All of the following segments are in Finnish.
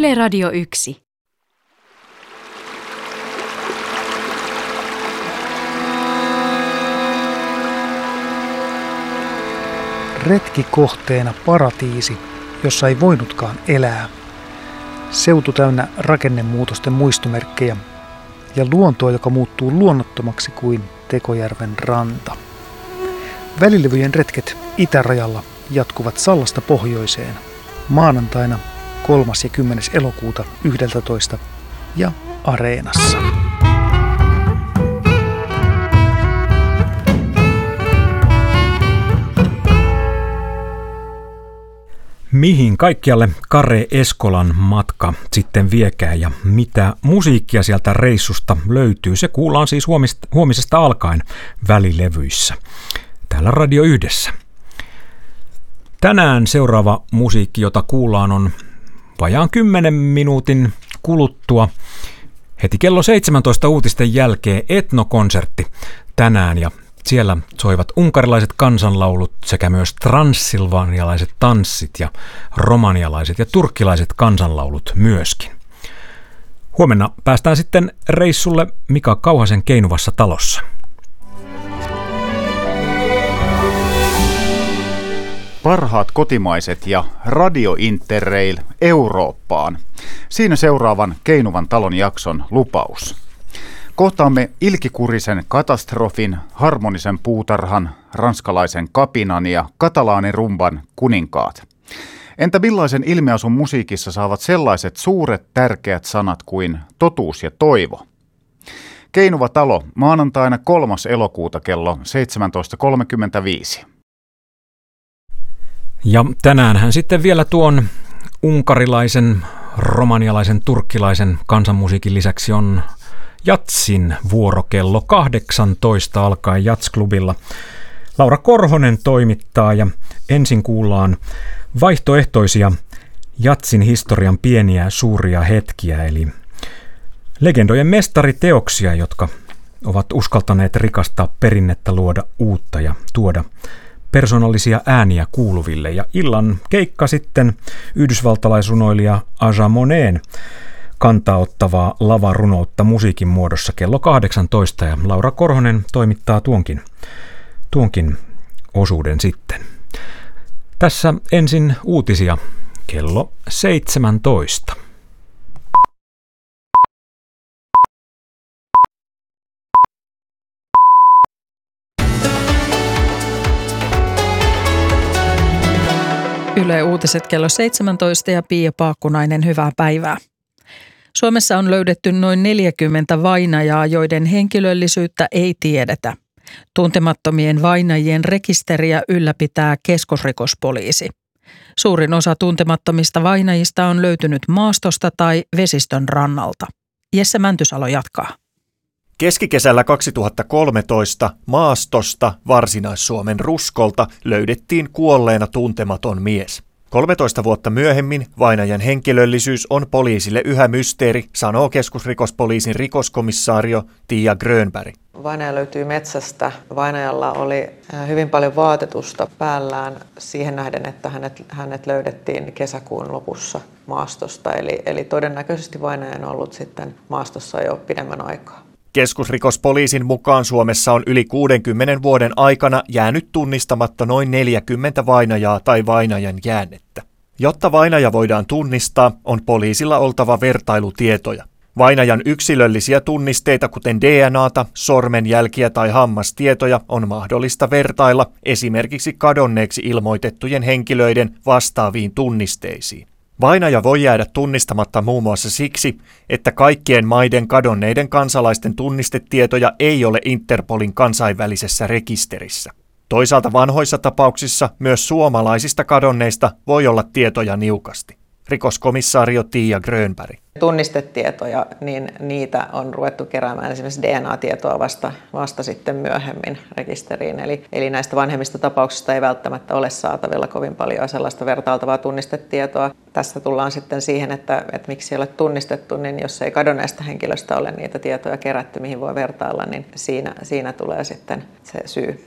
Yle Radio 1. Retkikohteena paratiisi, jossa ei voinutkaan elää. Seutu täynnä rakennemuutosten muistomerkkejä ja luontoa, joka muuttuu luonnottomaksi kuin Tekojärven ranta. Välilevyjen retket itärajalla jatkuvat Sallasta pohjoiseen maanantaina 3. ja 10. elokuuta 11 ja Areenassa. Mihin kaikkialle Kare Eskolan matka sitten viekää ja mitä musiikkia sieltä reissusta löytyy, se kuullaan siis huomisesta alkaen välilevyissä täällä Radio Yhdessä. Tänään seuraava musiikki, jota kuullaan, on vajaan 10 minuutin kuluttua heti kello 17 uutisten jälkeen etnokonsertti tänään ja siellä soivat unkarilaiset kansanlaulut sekä myös transsilvanialaiset tanssit ja romanialaiset ja turkkilaiset kansanlaulut myöskin. Huomenna päästään sitten reissulle Mika Kauhasen Keinuvassa talossa. Parhaat kotimaiset ja Radio Interrail Eurooppaan. Siinä seuraavan Keinuvan talon jakson lupaus. Kohtaamme ilkikurisen katastrofin, harmonisen puutarhan, ranskalaisen kapinan ja katalaanirumban kuninkaat. Entä millaisen ilmiasun musiikissa saavat sellaiset suuret tärkeät sanat kuin totuus ja toivo? Keinuva talo maanantaina 3. elokuuta kello 17.35. Ja tänäänhän sitten vielä tuon unkarilaisen, romanialaisen, turkkilaisen kansanmusiikin lisäksi on Jatsin vuoro kello 18 alkaen Jats-klubilla. Laura Korhonen toimittaa ja ensin kuullaan vaihtoehtoisia Jatsin historian pieniä suuria hetkiä, eli legendojen mestariteoksia, jotka ovat uskaltaneet rikastaa perinnettä, luoda uutta ja tuoda persoonallisia ääniä kuuluville. Ja illan keikka sitten yhdysvaltalaisrunoilija Aja Moneen kantaa ottavaa lavarunoutta musiikin muodossa kello 18 ja Laura Korhonen toimittaa tuonkin osuuden sitten. Tässä ensin uutisia kello 17. Yle Uutiset kello 17 ja Pia Paakkunainen, hyvää päivää. Suomessa on löydetty noin 40 vainajaa, joiden henkilöllisyyttä ei tiedetä. Tuntemattomien vainajien rekisteriä ylläpitää keskusrikospoliisi. Suurin osa tuntemattomista vainajista on löytynyt maastosta tai vesistön rannalta. Jesse Mäntysalo jatkaa. Keskikesällä 2013 maastosta Varsinais-Suomen Ruskolta löydettiin kuolleena tuntematon mies. 13 vuotta myöhemmin vainajan henkilöllisyys on poliisille yhä mysteeri, sanoo keskusrikospoliisin rikoskomissaario Tiia Grönberg. Vainaja löytyy metsästä. Vainajalla oli hyvin paljon vaatetusta päällään siihen nähden, että hänet löydettiin kesäkuun lopussa maastosta. Eli todennäköisesti vainaja on ollut sitten maastossa jo pidemmän aikaa. Keskusrikospoliisin mukaan Suomessa on yli 60 vuoden aikana jäänyt tunnistamatta noin 40 vainajaa tai vainajan jäännettä. Jotta vainaja voidaan tunnistaa, on poliisilla oltava vertailutietoja. Vainajan yksilöllisiä tunnisteita, kuten DNAta, sormenjälkiä tai hammastietoja, on mahdollista vertailla esimerkiksi kadonneeksi ilmoitettujen henkilöiden vastaaviin tunnisteisiin. Vainaja voi jäädä tunnistamatta muun muassa siksi, että kaikkien maiden kadonneiden kansalaisten tunnistetietoja ei ole Interpolin kansainvälisessä rekisterissä. Toisaalta vanhoissa tapauksissa myös suomalaisista kadonneista voi olla tietoja niukasti. Rikoskomissaario Tiia Grönberg. Tunnistetietoja, niin niitä on ruvettu keräämään esimerkiksi DNA-tietoa vasta sitten myöhemmin rekisteriin. Eli näistä vanhemmista tapauksista ei välttämättä ole saatavilla kovin paljon sellaista vertailtavaa tunnistetietoa. Tässä tullaan sitten siihen, että miksi ei ole tunnistettu, niin jos ei kadonneesta henkilöstä ole niitä tietoja kerätty, mihin voi vertailla, niin siinä tulee sitten se syy.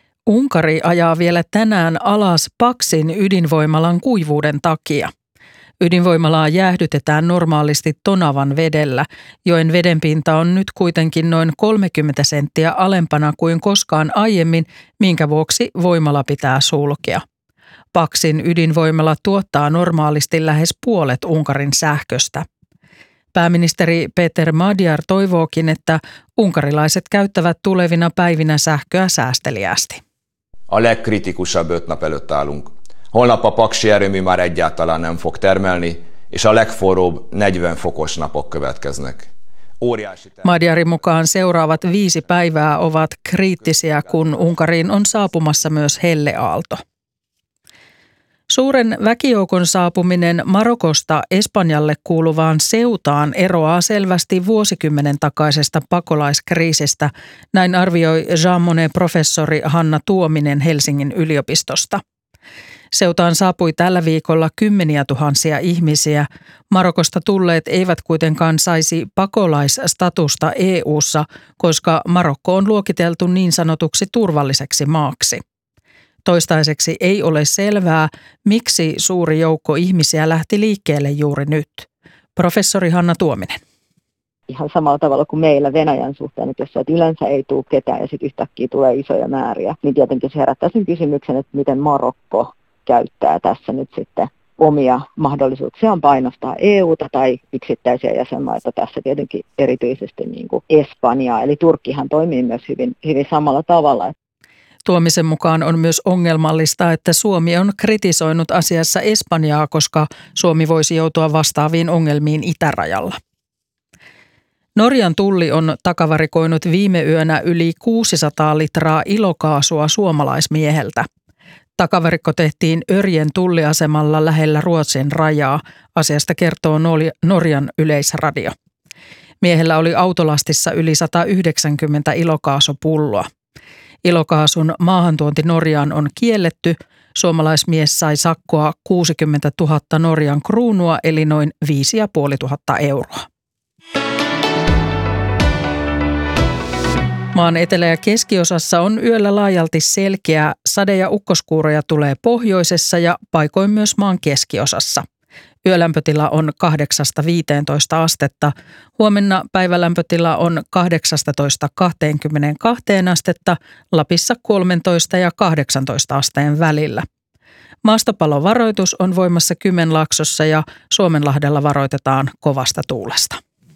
Unkari ajaa vielä tänään alas Paksin ydinvoimalan kuivuuden takia. Ydinvoimalaa jäähdytetään normaalisti Tonavan vedellä. Joen vedenpinta on nyt kuitenkin noin 30 senttiä alempana kuin koskaan aiemmin, minkä vuoksi voimala pitää sulkea. Paksin ydinvoimala tuottaa normaalisti lähes puolet Unkarin sähköstä. Pääministeri Péter Magyar toivookin, että unkarilaiset käyttävät tulevina päivinä sähköä säästeliäästi. A legkritikusabb 5 nap előtt állunk. Holnap a paksi erőmű már egyáltalán nem fog termelni, és a legforróbb 40 fokos napok következnek. Magyarin mukaan seuraavat 5 päivää ovat kriittisiä, kun Unkariin on saapumassa myös helleaalto. Suuren väkijoukon saapuminen Marokosta Espanjalle kuuluvaan Ceutaan eroaa selvästi vuosikymmenen takaisesta pakolaiskriisistä, näin arvioi Jean Monnet-professori Hanna Tuominen Helsingin yliopistosta. Ceutaan saapui tällä viikolla 10 000 ihmisiä. Marokosta tulleet eivät kuitenkaan saisi pakolaisstatusta EU:ssa, koska Marokko on luokiteltu niin sanotuksi turvalliseksi maaksi. Toistaiseksi ei ole selvää, miksi suuri joukko ihmisiä lähti liikkeelle juuri nyt. Professori Hanna Tuominen. Ihan samalla tavalla kuin meillä Venäjän suhteen, että jos yleensä ei tule ketään ja sitten yhtäkkiä tulee isoja määriä, niin tietenkin se herättää sen kysymyksen, että miten Marokko käyttää tässä nyt sitten omia mahdollisuuksiaan painostaa EUta tai yksittäisiä jäsenmaita, tässä tietenkin erityisesti niin kuin Espanjaa, eli Turkkihan toimii myös hyvin samalla tavalla. Tuomisen mukaan on myös ongelmallista, että Suomi on kritisoinut asiassa Espanjaa, koska Suomi voisi joutua vastaaviin ongelmiin itärajalla. Norjan tulli on takavarikoinut viime yönä yli 600 litraa ilokaasua suomalaismieheltä. Takavarikko tehtiin Örjen tulliasemalla lähellä Ruotsin rajaa. Asiasta kertoo Norjan Yleisradio. Miehellä oli autolastissa yli 190 ilokaasupulloa. Ilokaasun maahantuonti Norjaan on kielletty. Suomalaismies sai sakkoa 60 000 Norjan kruunua eli noin 5,500 euroa. Maan etelä- ja keskiosassa on yöllä laajalti selkeää. Sade- ja ukkoskuuroja tulee pohjoisessa ja paikoin myös maan keskiosassa. Yölämpötila on 8-15 astetta. Huomenna päivälämpötila on 18-22 astetta, Lapissa 13 ja 18 asteen välillä. Maastopalovaroitus on voimassa Kymenlaaksossa ja Suomenlahdella varoitetaan kovasta tuulesta.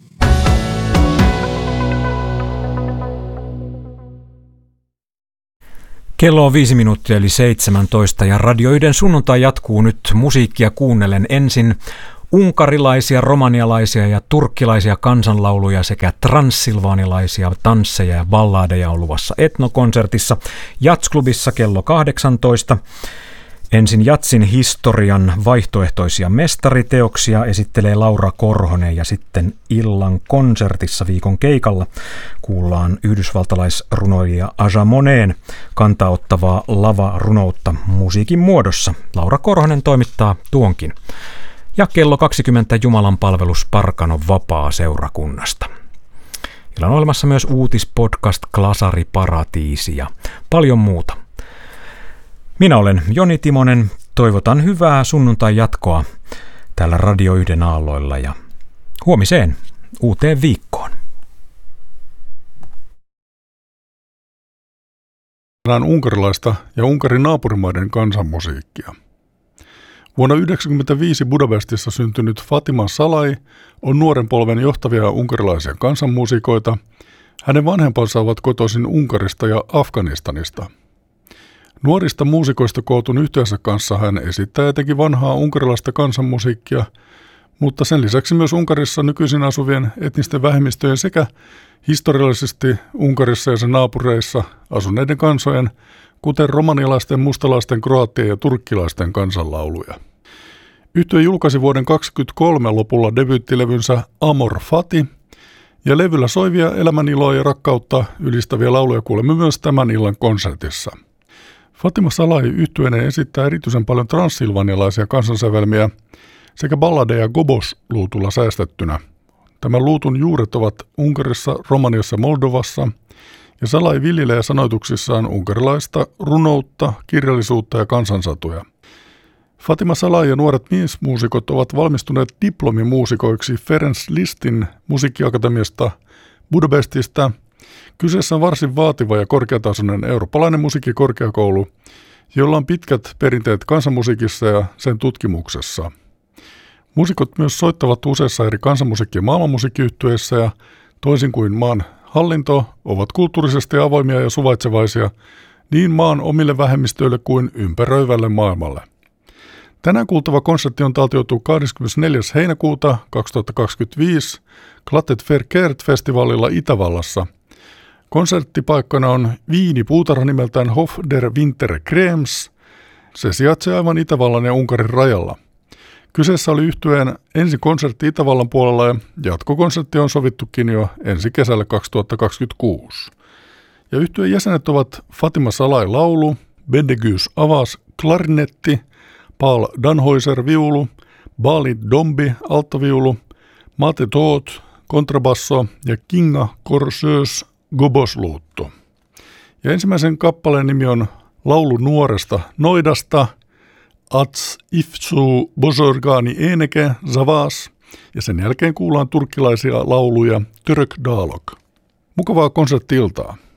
Kello on 5 minuuttia eli 17 ja Radio Yhden sunnuntai jatkuu nyt musiikkia kuunnellen ensin unkarilaisia, romanialaisia ja turkkilaisia kansanlauluja sekä transsilvaanilaisia tansseja ja balladeja on luvassa Etnokonsertissa Jatsklubissa kello 18. Ensin Jatsin historian vaihtoehtoisia mestariteoksia esittelee Laura Korhonen ja sitten illan konsertissa viikon keikalla kuullaan yhdysvaltalaisrunoilija Aja Moneen kantaottavaa lavarunoutta musiikin muodossa. Laura Korhonen toimittaa tuonkin. Ja kello 20 Jumalan palvelus Parkanon vapaa-seurakunnasta. Illan on olemassa myös uutispodcast Klasari Paratiisi ja paljon muuta. Minä olen Joni Timonen. Toivotan hyvää sunnuntai jatkoa täällä Radio Yhden aalloilla ja huomiseen uuteen viikkoon. On unkarilaista ja Unkarin naapurimaiden kansanmusiikkia. Vuonna 1995 Budapestissa syntynyt Fatima Salai on nuoren polven johtavia unkarilaisia kansanmusiikoita. Hänen vanhempansa ovat kotoisin Unkarista ja Afganistanista. Nuorista muusikoista kootun yhteensä kanssa hän esittää etenkin vanhaa unkarilaista kansanmusiikkia, mutta sen lisäksi myös Unkarissa nykyisin asuvien etnisten vähemmistöjen sekä historiallisesti Unkarissa ja sen naapureissa asuneiden kansojen, kuten romanialaisten, mustalaisten, kroatien ja turkkilaisten kansanlauluja. Yhtye julkaisi vuoden 2023 lopulla debyyttilevynsä Amor Fati, ja levyllä soivia elämäniloa ja rakkautta ylistäviä lauluja kuulemme myös tämän illan konsertissa. Fatima Salai yhtyeineen esittää erityisen paljon transsilvanialaisia kansansävelmiä sekä balladeja Gobos-luutulla säästettynä. Tämän luutun juuret ovat Unkarissa, Romaniassa, Moldovassa ja Salai viljelee sanoituksissaan unkarilaista runoutta, kirjallisuutta ja kansansatuja. Fatima Salai ja nuoret miesmuusikot ovat valmistuneet diplomimuusikoiksi Ferenc Lisztin musiikkiakatemiasta Budapestista. Kyseessä on varsin vaativa ja korkeatasoinen eurooppalainen musiikkikorkeakoulu, jolla on pitkät perinteet kansanmusiikissa ja sen tutkimuksessa. Muusikot myös soittavat useissa eri kansanmusiikki- ja maailmanmusiikkiyhtyeissä ja toisin kuin maan hallinto ovat kulttuurisesti avoimia ja suvaitsevaisia niin maan omille vähemmistöille kuin ympäröivälle maailmalle. Tänään kuultava konsertti on taltioitu 24. heinäkuuta 2025 Glatt Verkeerd-festivaalilla Itävallassa. Konserttipaikkana on Viini puutarha nimeltään Hof der Winterkrems. Se sijaitsee aivan Itävallan ja Unkarin rajalla. Kyseessä oli yhtyeen ensi konsertti Itävallan puolella ja jatkokonsertti on sovittukin jo ensi kesällä 2026. Ja yhtyeen jäsenet ovat Fatima Salai laulu, Bendegys Avas klarinetti, Paul Danhoiser viulu, Bali Dombi alttaviulu, Mate Toot kontrabasso ja Kinga Korsös gobosluutto. Ja ensimmäisen kappaleen nimi on Laulu nuoresta noidasta, Ats Ifsu Bozorgani Eneke Zavas, ja sen jälkeen kuullaan turkkilaisia lauluja Török Daalok. Mukavaa konsertti-iltaa.